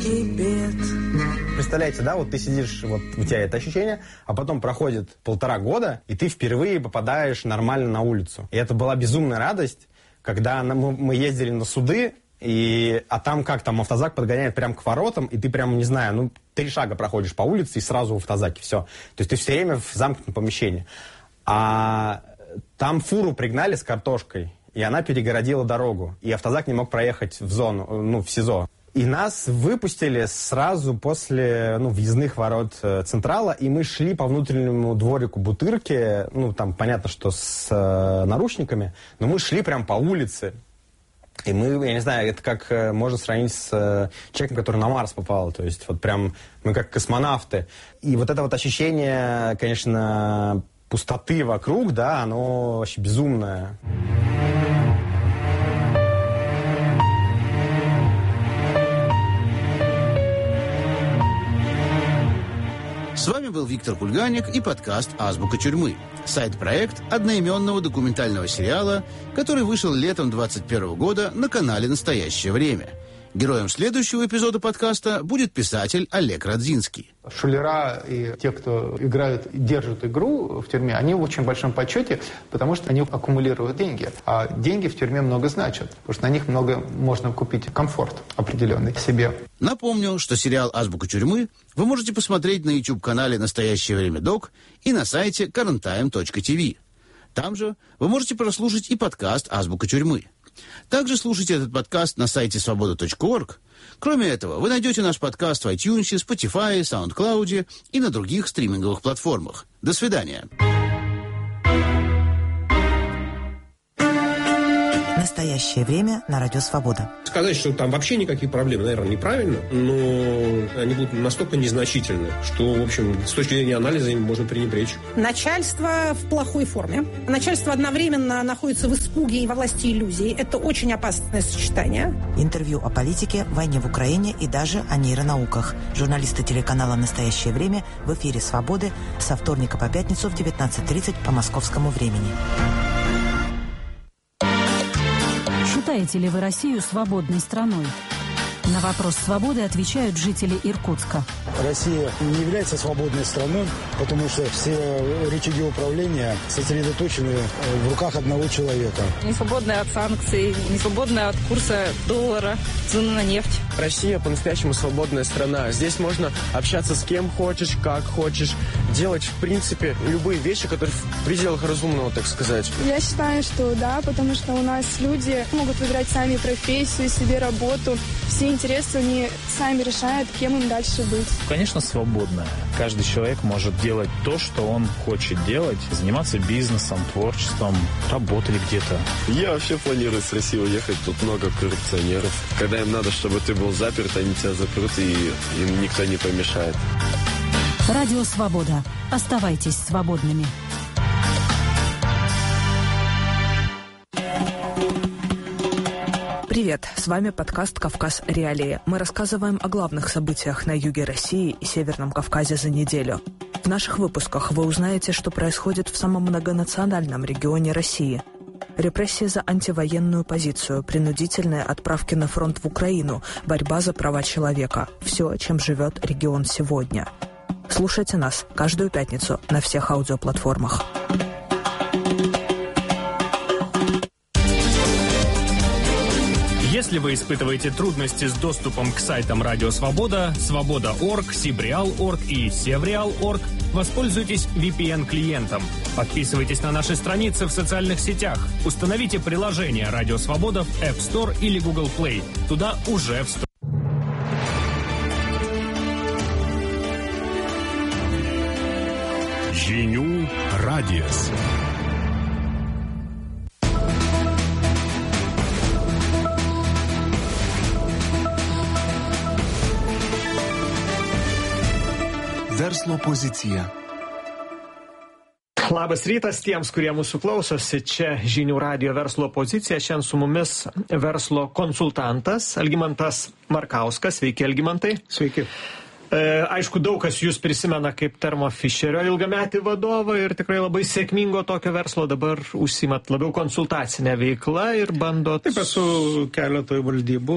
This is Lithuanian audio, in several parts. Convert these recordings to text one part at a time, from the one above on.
Представляете, да, вот ты сидишь, вот у тебя это ощущение, а потом проходит 1,5 года, и ты впервые попадаешь нормально на улицу. И это была безумная радость, когда мы ездили на суды, а там автозак подгоняет прямо к воротам, и ты прям, не знаю, 3 шага проходишь по улице и сразу в автозаке, все. То есть ты все время в замкнутом помещении. А там фуру пригнали с картошкой, и она перегородила дорогу, и автозак не мог проехать в зону, в СИЗО. И нас выпустили сразу после въездных ворот Централа, и мы шли по внутреннему дворику Бутырки, там понятно, что с наручниками, но мы шли прям по улице. И мы, я не знаю, это как можно сравнить с человеком, который на Марс попал, то есть вот прям мы как космонавты. И вот это вот ощущение, конечно, пустоты вокруг, да, оно вообще безумное. С вами был Виктор Кульганик и подкаст «Азбука тюрьмы». Сайт-проект одноименного документального сериала, который вышел летом 2021 года на канале «Настоящее время». Героем следующего эпизода подкаста будет писатель Олег Радзинский. Шулера и те, кто играют, держат игру в тюрьме, они в очень большом почете, потому что они аккумулируют деньги. А деньги в тюрьме много значат, потому что на них много можно купить комфорт определенный себе. Напомню, что сериал «Азбука тюрьмы» вы можете посмотреть на YouTube-канале «Настоящее время Док» и на сайте currenttime.tv. Там же вы можете прослушать и подкаст «Азбука тюрьмы». Также слушайте этот подкаст на сайте svoboda.org. Кроме этого, вы найдете наш подкаст в iTunes, Spotify, SoundCloud и на других стриминговых платформах. До свидания. Настоящее время на Радио Свобода. Сказать, что там вообще никаких проблем, наверное, неправильно, но они будут настолько незначительны, что, в общем, с точки зрения анализа им можно пренебречь. Начальство в плохой форме. Начальство одновременно находится в испуге и во власти иллюзий. Это очень опасное сочетание. Интервью о политике, войне в Украине и даже о нейронауках. Журналисты телеканала «Настоящее время» в эфире «Свободы» со вторника по пятницу в 19:30 по московскому времени. Считаете ли вы Россию свободной страной? На вопрос свободы отвечают жители Иркутска. Россия не является свободной страной, потому что все рычаги управления сосредоточены в руках одного человека. Не свободная от санкций, не свободная от курса доллара, цены на нефть. Россия по-настоящему свободная страна. Здесь можно общаться с кем хочешь, как хочешь, делать, в принципе, любые вещи, которые в пределах разумного, так сказать. Я считаю, что да, потому что у нас люди могут выбирать сами профессию, себе работу. Все интересы они сами решают, кем им дальше быть. Конечно, свободная. Каждый человек может делать то, что он хочет делать, заниматься бизнесом, творчеством, работать где-то. Я вообще планирую с России уехать. Тут много коррупционеров. Когда им надо, чтобы ты был заперт, они тебя запрут, и им никто не помешает. Радио Свобода. Оставайтесь свободными. Привет, с вами подкаст «Кавказ. Реалии». Мы рассказываем о главных событиях на юге России и Северном Кавказе за неделю. В наших выпусках вы узнаете, что происходит в самом многонациональном регионе России. Репрессии за антивоенную позицию, принудительные отправки на фронт в Украину, борьба за права человека. Все, чем живет регион сегодня. Слушайте нас каждую пятницу на всех аудиоплатформах. Если вы испытываете трудности с доступом к сайтам Радио Свобода, Свобода.орг, Сибреал.орг и Севреал.орг, воспользуйтесь VPN-клиентом. Подписывайтесь на наши страницы в социальных сетях. Установите приложение Радио Свобода в App Store или Google Play. Туда уже встроено. Žinių radijas. Verslo pozicija. Labas rytas tiems, kurie mūsų klausosi. Čia Žinių radijo verslo pozicija. Šiandien su mumis verslo konsultantas Algimantas Markauskas. Sveiki, Algimantai. Sveiki. Aišku, daug kas jūs prisimena kaip Thermo Fisherio ilgametį vadovą ir tikrai labai sėkmingo tokio verslo. Dabar užsiimat labiau konsultacinę veiklą ir bandot... Taip, esu keletoj valdybų,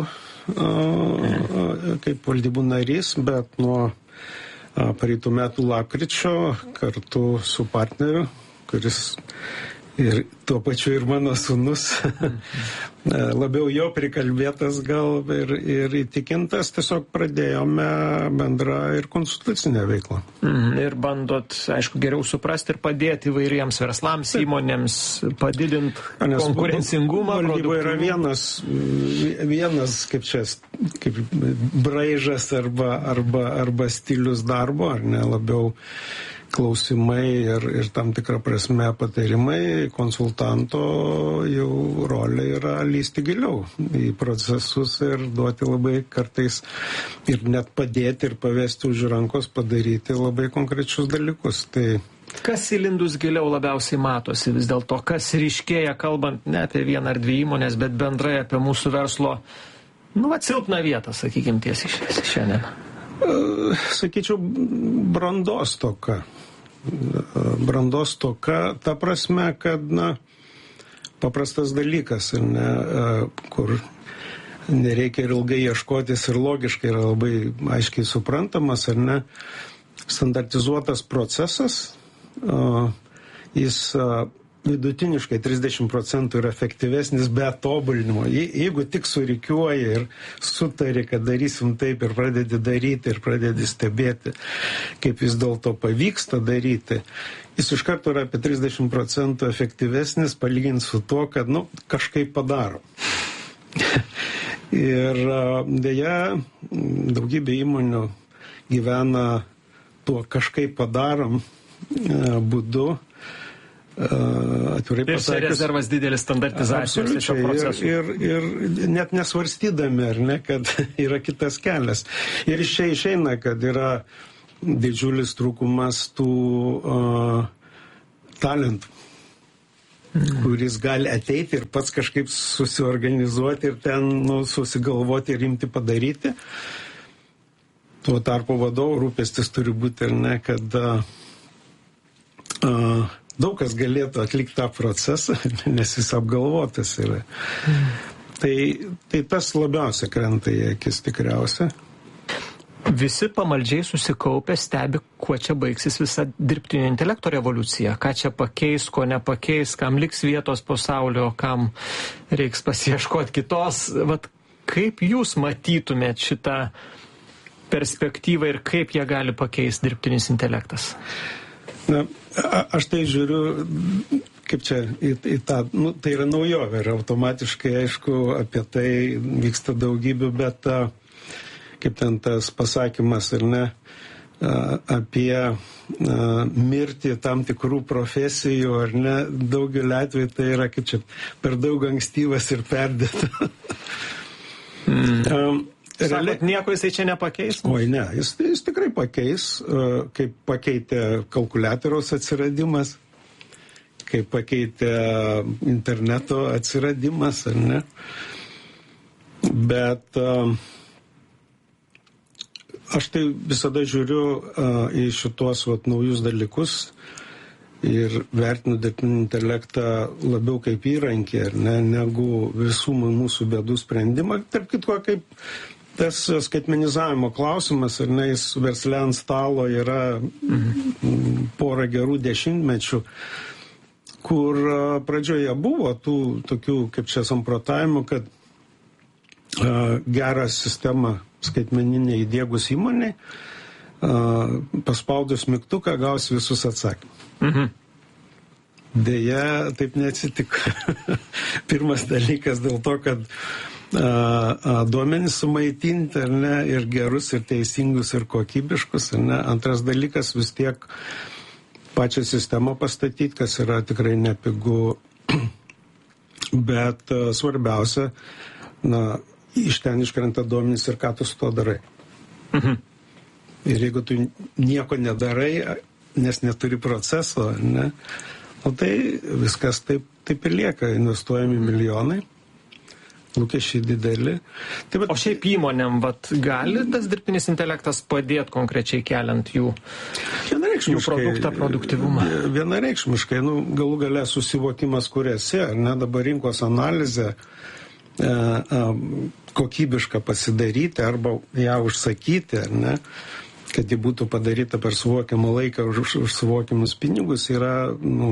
kaip valdybų narys, bet nuo praeitų metų lapkričio kartu su partneriu, kuris ir tuo pačiu ir mano sūnus, labiau jo prikalbėtas gal ir įtikintas, tiesiog pradėjome bendrą ir konsultacinę veiklą. Ir bandot, aišku, geriau suprasti ir padėti įvairiems verslams, įmonėms, padidinti konkurencingumą. Valdyba yra vienas kaip braižas arba stilius darbo, ar ne, labiau klausimai ir tam tikrą prasme patarimai. Konsultanto jau rolė yra lysti giliau į procesus ir duoti labai kartais ir net padėti ir pavesti už rankos padaryti labai konkrečius dalykus. Tai kas įlindus giliau labiausiai matosi vis dėlto, kas ryškėja, kalbant ne apie vieną ar dvi įmonės, bet bendrai apie mūsų verslo, silpną vietą, sakykim, tiesiai šiandien? Sakyčiau, brandos toka. Brandos toka, ta prasme, kad, paprastas dalykas, kur nereikia ir ilgai ieškotis ir logiškai yra labai aiškiai suprantamas, ar ne, standartizuotas procesas, jis vidutiniškai 30% yra efektyvesnis be tobulinimo. Jeigu tik surikiuoji ir sutari, kad darysim taip ir pradedi daryti ir pradedi stebėti, kaip vis dėlto pavyksta daryti, jis iš karto yra apie 30% efektyvesnis palyginti su tuo, kad kažkaip padaro. Ir deja, daugybė įmonių gyvena tuo kažkaip padarom būdu, atvirai pasakius. Rezervas didelis standartizacijos šio proceso. Ir net nesvarstydami, ar ne, kad yra kitas kelias. Ir iš čia išeina, kad yra didžiulis trūkumas tų talentų, kuris gali ateiti ir pats kažkaip susiorganizuoti ir ten susigalvoti ir imti padaryti. Tuo tarpu vadovo rūpestis turi būti, ar ne, kad daug kas galėtų atlikti tą procesą, nes jis apgalvotas yra. Tai tas labiausia krenta į akis tikriausia. Visi pamaldžiai susikaupę stebi, kuo čia baigsis visa dirbtinio intelekto revoliucija, ką čia pakeis, ko nepakeis, kam liks vietos pasaulio, kam reiks pasieškoti kitos. Kaip jūs matytumėt šitą perspektyvą ir kaip ją gali pakeisti dirbtinis intelektas? Aš tai žiūriu, kaip čia, į tą, tai yra naujovė ir automatiškai, aišku, apie tai vyksta daugybė, bet kaip ten tas pasakymas, ar ne, apie mirtį tam tikrų profesijų, ar ne, daugelį atveju tai yra, kaip čia, per daug ankstyvas ir perdėta. Sakot, nieko jisai čia nepakeis? Oi, ne, jis tikrai pakeis, kaip pakeitė kalkuliatoriaus atsiradimas, kaip pakeitė interneto atsiradimas, ar ne. Bet aš tai visada žiūriu į šitos naujus dalykus ir vertinu dirbtinį intelektą labiau kaip įrankį, ar ne, negu visų mūsų bėdų sprendimą. Tarp kitko, kaip tas skaitmenizavimo klausimas, ar ne, jis versle ant stalo yra porą gerų dešimtmečių, kur pradžioje buvo tų tokių, kaip čia samprotavimų, kad gerą sistemą skaitmeninę įdiegus įmonei, paspaudus mygtuką gaus visus atsakymus. Deja, taip neatsitiko. Pirmas dalykas dėl to, kad duomenys sumaitinti, ar ne, ir gerus, ir teisingus, ir kokybiškus, ar ne. Antras dalykas vis tiek pačią sistemą pastatyti, kas yra tikrai nepigu, bet svarbiausia, iš ten iškrenta duomenys ir ką tu su to darai. Ir jeigu tu nieko nedarai, nes neturi proceso, ne, tai viskas taip ir lieka, investuojami milijonai. lūkesčiai dideli. Taip, o šiaip įmonėm, gali tas dirbtinis intelektas padėti konkrečiai keliant jų produktą, produktyvumą? Vienareikšmiškai, galų gale susivokimas, kur esi, ar ne, dabar rinkos analizė kokybišką pasidaryti arba ją užsakyti, ar ne, kad ji būtų padaryta per suvokiamą laiką už suvokiamus pinigus, yra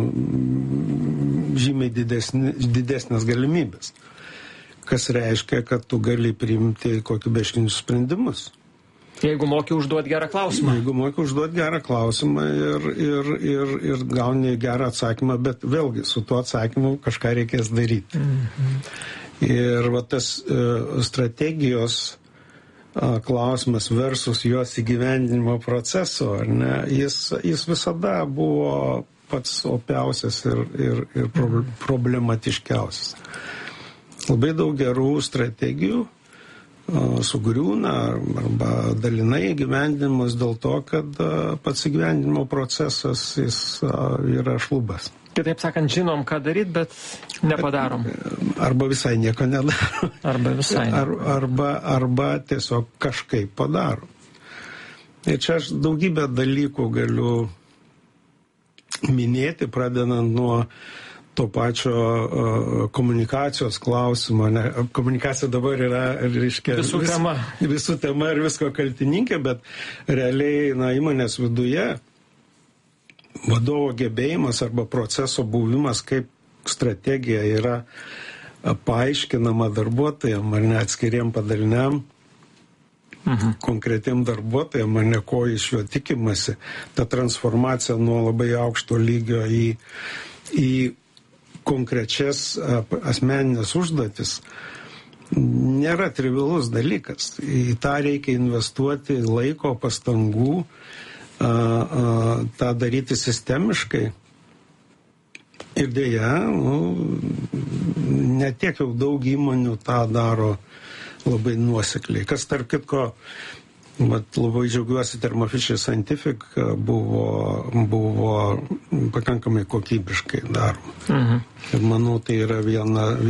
žymiai didesnės galimybės. Kas reiškia, kad tu gali priimti kokybiškinius sprendimus. Jeigu moki užduoti gerą klausimą. Jeigu moki užduoti gerą klausimą ir gauni gerą atsakymą, bet vėlgi su tuo atsakymu kažką reikės daryti. Ir tas strategijos klausimas versus jos įgyvendinimo proceso, ar ne, jis visada buvo pats opiausias ir problematiškiausias. Labai daug gerų strategijų sugriūna arba dalinai įgyvendinimas dėl to, kad pats įgyvendinimo procesas jis yra šlubas. Kitaip sakant, žinom, ką daryti, bet nepadarom. Arba visai nieko nedarom. Arba visai. Arba tiesiog kažkaip padarom. Ir čia aš daugybę dalykų galiu minėti, pradedant nuo to pačio komunikacijos klausimo. Komunikacija dabar yra, reiškia, visų tema ir visko kaltininkė, bet realiai įmonės viduje vadovo gebėjimas arba proceso buvimas kaip strategija yra paaiškinama darbuotojam ar ne atskiriem padaliniam, konkretiem darbuotojam, ar ne ko iš jo tikimasi. Ta transformacija nuo labai aukšto lygio į konkrečias asmeninės užduotis nėra trivialus dalykas. Į tą reikia investuoti laiko, pastangų, tą daryti sistemiškai. Ir dėja, ne tiek jau daug įmonių tą daro labai nuosekliai. Kas tarp kitko, labai džiaugiuosi, Thermo Fisher Scientific buvo pakankamai kokybiškai daroma. Ir manau, tai yra viena